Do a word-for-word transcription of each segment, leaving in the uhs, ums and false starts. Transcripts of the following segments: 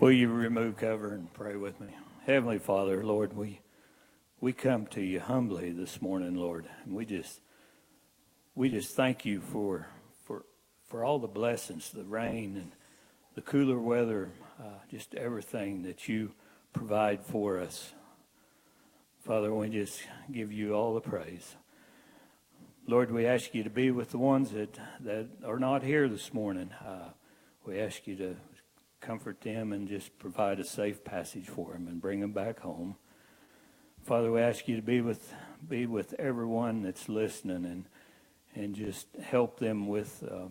Will you remove cover and pray with me? Heavenly Father, Lord, we we come to you humbly this morning, Lord, and we just we just thank you for for for all the blessings, the rain and the cooler weather, uh, just everything that you provide for us. Father, we just give you all the praise. Lord, we ask you to be with the ones that, that are not here this morning. Uh, we ask you to comfort them and just provide a safe passage for them and bring them back home. Father, we ask you to be with be with everyone that's listening and and just help them with uh,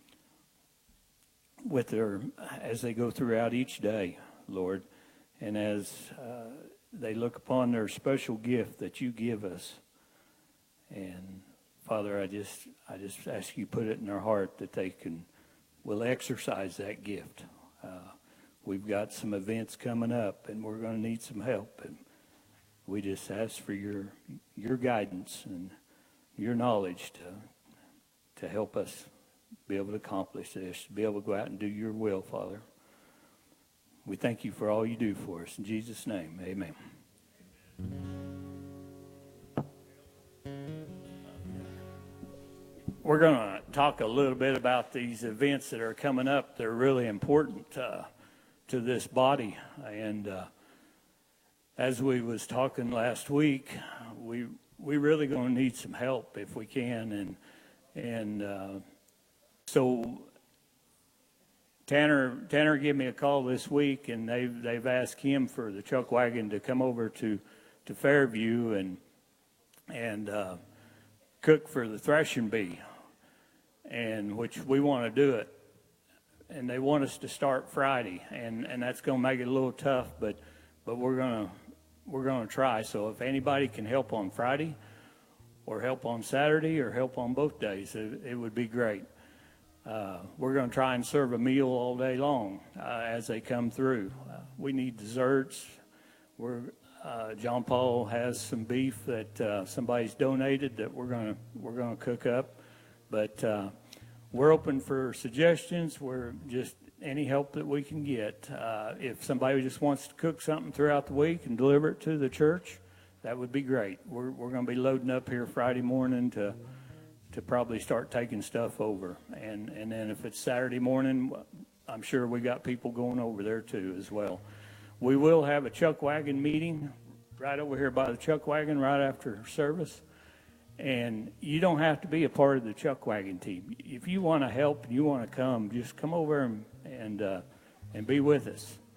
with their as they go throughout each day, Lord, and as uh, they look upon their special gift that you give us. And Father, I just I just ask you to put it in their heart that they can will exercise that gift. Uh, we've got some events coming up, and we're going to need some help. And we just ask for your your guidance and your knowledge to to help us be able to accomplish this, to be able to go out and do your will, Father. We thank you for all you do for us. In Jesus' name, amen. We're going to talk a little bit about these events that are coming up. They're really important uh, to this body. And uh, as we was talking last week, we we really going to need some help if we can. And and uh, so Tanner Tanner gave me a call this week, and they've they've asked him for the chuck wagon to come over to to Fairview and and uh, cook for the threshing bee. And which we want to do it, and they want us to start Friday, and, and that's going to make it a little tough, but but we're gonna we're gonna try. So if anybody can help on Friday, or help on Saturday, or help on both days, it, it would be great. Uh, we're going to try and serve a meal all day long uh, as they come through. Uh, we need desserts. We're uh, John Paul has some beef that uh, somebody's donated that we're gonna we're gonna cook up. But uh, we're open for suggestions. We're just any help that we can get. Uh, if somebody just wants to cook something throughout the week and deliver it to the church, that would be great. We're we're going to be loading up here Friday morning to to probably start taking stuff over. And, and then if it's Saturday morning, I'm sure we got people going over there too as well. We will have a chuck wagon meeting right over here by the chuck wagon right after service. And you don't have to be a part of the chuck wagon team. If you want to help and you want to come, just come over and and, uh, and be with us.